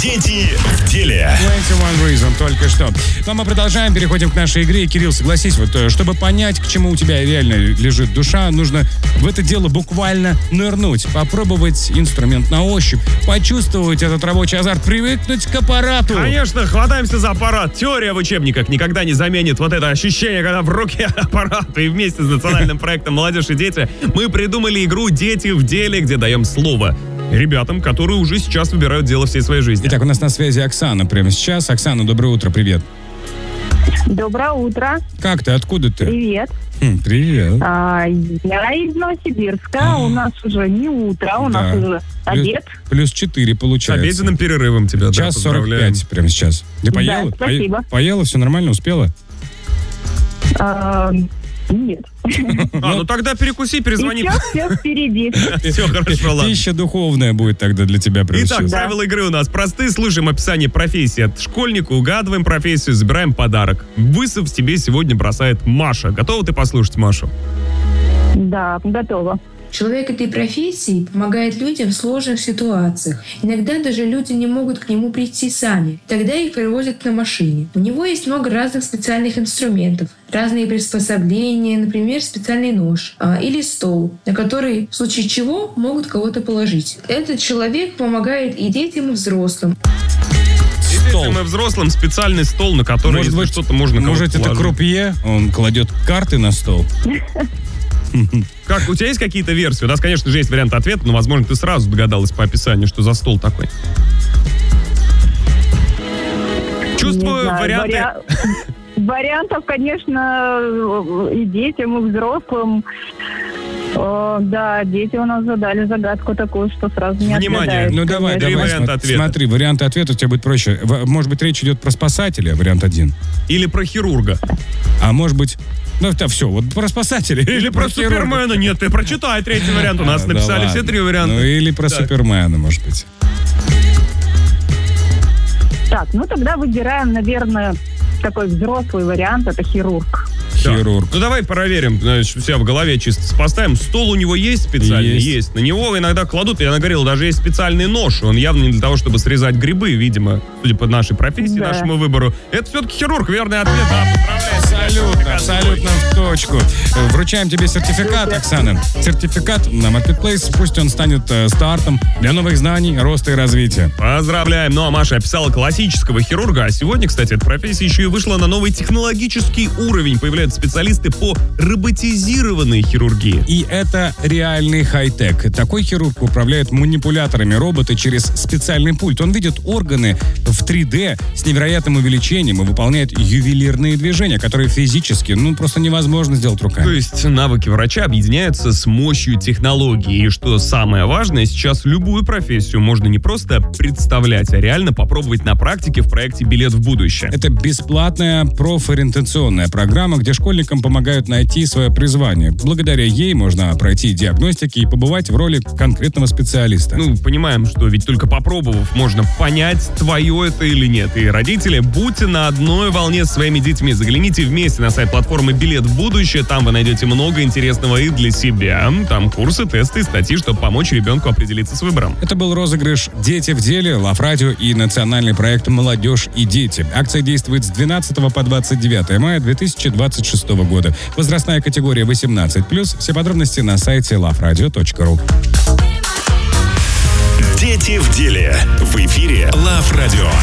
Дети в деле. 21 Reason только что. Но мы продолжаем, переходим к нашей игре. Кирилл, согласись, вот чтобы понять, к чему у тебя реально лежит душа, нужно в это дело буквально нырнуть, попробовать инструмент на ощупь, почувствовать этот рабочий азарт, привыкнуть к аппарату. Конечно, хватаемся за аппарат. Теория в учебниках никогда не заменит вот это ощущение, когда в руке аппарат. И вместе с национальным проектом «Молодежь и дети» мы придумали игру «Дети в деле», где даем слово ребятам, которые уже сейчас выбирают дело всей своей жизни. Итак, у нас на связи Оксана прямо сейчас. Оксана, доброе утро, привет. Доброе утро. Как ты, откуда ты? Привет. Привет. Я из Новосибирска. У нас уже не утро, у нас уже обед. Плюс 4 получается. С обеденным перерывом тебя, Час 45 прямо сейчас. Ты поела? Да, спасибо. Поела, все нормально, успела? Нет. Ну тогда перекуси, перезвони. Все впереди. Все хорошо, ладно. Пища духовная будет тогда для тебя прямо Итак, сейчас. правила игры у нас простые. Слушаем описание профессии от школьника, угадываем профессию, забираем подарок. Вызов тебе сегодня бросает Маша. Готова ты послушать Машу? Да, готова. Человек этой профессии помогает людям в сложных ситуациях. Иногда даже люди не могут к нему прийти сами. Тогда их привозят на машине. У него есть много разных специальных инструментов, разные приспособления, например, специальный нож или стол, на который в случае чего могут кого-то положить. Этот человек помогает и детям, и взрослым. Детям и взрослым специальный стол, на который, Может если быть, что-то можно кого-то Может, это положить. крупье? Он кладет карты на стол. Как, у тебя есть какие-то версии? У нас, конечно же, есть вариант ответа, но, возможно, ты сразу догадалась по описанию, что за стол такой. Чувствую варианты. Вариантов, конечно, и детям, и взрослым. Да, дети у нас задали загадку такую, что сразу не Внимание. отгадают. Ну давай, Три варианта ответа. Смотри, варианты ответа у тебя будет проще. Может быть, речь идет про спасателя, вариант 1. Или про хирурга. А может быть, ну это все, вот про спасателя. Или про хирурга. Супермена. Нет, ты прочитай третий вариант. У нас Да написали все ладно. три варианта. Ну или про Так. Супермена, может быть. Так, ну тогда выбираем, наверное, такой взрослый вариант, это хирург. Да. Хирург. Ну давай проверим, значит, у себя в голове чисто поставим. Стол у него есть специальный? Есть. На него иногда кладут, я говорил, даже есть специальный нож. Он явно не для того, чтобы срезать грибы, видимо, судя по нашей профессии, Да. нашему выбору. Это все-таки хирург, верный ответ. Да, Абсолютно, абсолютно в точку. Вручаем тебе сертификат, Оксана. Сертификат на Marketplace. Пусть он станет стартом для новых знаний, роста и развития. Поздравляем. Ну, а Маша описала классического хирурга. А сегодня, кстати, эта профессия еще и вышла на новый технологический уровень. Появляются специалисты по роботизированной хирургии. И это реальный хай-тек. Такой хирург управляет манипуляторами робота через специальный пульт. Он видит органы в 3D с невероятным увеличением и выполняет ювелирные движения, которые физически, просто невозможно сделать руками. То есть навыки врача объединяются с мощью технологий. И что самое важное, сейчас любую профессию можно не просто представлять, а реально попробовать на практике в проекте «Билет в будущее». Это бесплатная профориентационная программа, где школьникам помогают найти свое призвание. Благодаря ей можно пройти диагностики и побывать в роли конкретного специалиста. Ну, понимаем, что ведь только попробовав, можно понять, твое это или нет. И родители, будьте на одной волне с своими детьми. Загляните вместе на сайт платформы «Билет в будущее». Там вы найдете много интересного и для себя. Там курсы, тесты и статьи, чтобы помочь ребенку определиться с выбором. Это был розыгрыш «Дети в деле», Лав-радио и национальный проект «Молодежь и дети». Акция действует с 12 по 29 мая 2026 года. Возрастная категория 18+. Все подробности на сайте loveradio.ru. Дети в деле. В эфире Лав Радио.